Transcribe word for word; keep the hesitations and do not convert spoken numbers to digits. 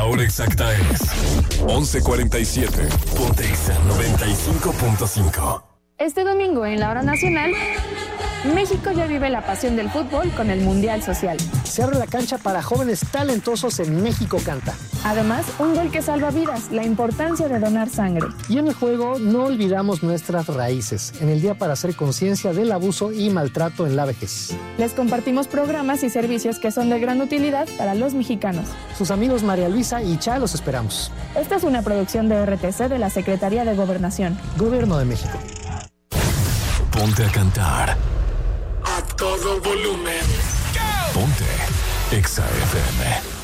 hora exacta es once cuarenta y siete. Ponte Exa noventa y cinco punto cinco. Este domingo en la hora nacional, México ya vive la pasión del fútbol con el Mundial Social. Se abre la cancha para jóvenes talentosos en México Canta. Además, un gol que salva vidas, la importancia de donar sangre. Y en el juego no olvidamos nuestras raíces, en el día para hacer conciencia del abuso y maltrato en la vejez. Les compartimos programas y servicios que son de gran utilidad para los mexicanos. Sus amigos María Luisa y Cha los esperamos. Esta es una producción de R T C de la Secretaría de Gobernación. Gobierno de México. Ponte a cantar a todo volumen. Ponte Exa F M.